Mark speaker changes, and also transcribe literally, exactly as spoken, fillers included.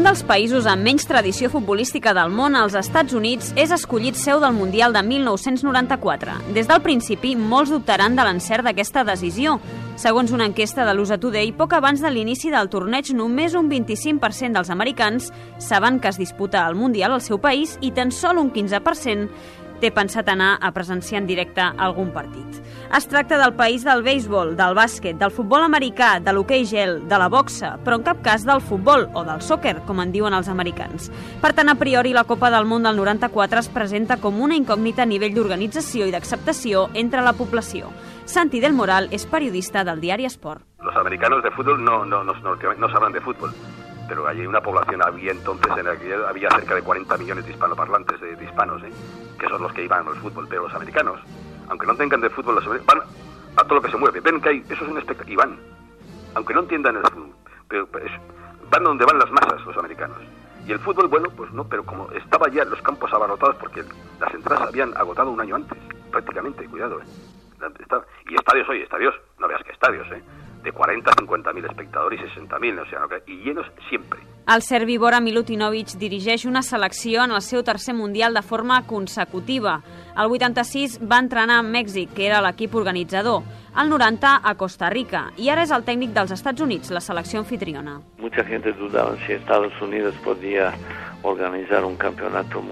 Speaker 1: Un dels països amb menys tradició futbolística del món, els Estats Units, és escollit seu del Mundial de mil nou-cents noranta-quatre. Des del principi, molts dubtaran de l'encert d'aquesta decisió. Segons una enquesta de l'U S A Today, poc abans de l'inici del torneig, només un vint-i-cinc per cent dels americans saben que es disputa el Mundial al seu país i tan sol un quinze per cent té pensat anar a presenciar en directe algun partit. Es tracta del país del béisbol, del bàsquet, del futbol americà, de l'hoquei gel, de la boxa, però en cap cas del futbol o del sòquer, com en diuen els americans. Per tant, a priori, la Copa del Món del noranta-quatre es presenta com una incògnita a nivell d'organització i d'acceptació entre la població. Santi del Moral és periodista del diari Sport.
Speaker 2: Los americanos de fútbol no, no, no, no, no saben de fútbol, pero hay una población, había entonces, en la que había cerca de cuarenta millones de hispanoparlantes, de, de hispanos, ¿eh? que son los que iban al fútbol, pero los americanos, aunque no tengan de fútbol, los americanos, van a todo lo que se mueve, ven que hay, eso es un espectáculo, y van, aunque no entiendan el fútbol, pero, pero es, van donde van las masas los americanos. Y el fútbol, bueno, pues no, pero como estaba ya en los campos abarrotados, porque las entradas habían agotado un año antes, prácticamente, cuidado, ¿eh? Está, y estadios, oye, estadios, no veas que estadios, ¿eh? de quaranta a cinquanta mil espectadors i seixanta mil, o sigui, i llenos sempre.
Speaker 1: El serbi Bora Milutinovic dirigeix una selecció en el seu tercer Mundial de forma consecutiva. El vuitanta-sis va entrenar a Mèxic, que era l'equip organitzador, el noranta a Costa Rica, i ara és el tècnic dels Estats Units, la selecció anfitriona.
Speaker 3: Mucha gente dudaba si Estados Unidos podía organizar un campeonato